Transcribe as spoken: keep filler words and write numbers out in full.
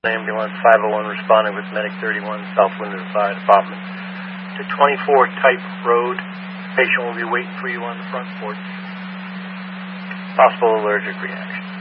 Ambulance five oh one responding with Medic thirty-one, South Windsor Fire Department to twenty-four Type Road. Patient will be waiting for you on the front porch. Possible allergic reaction.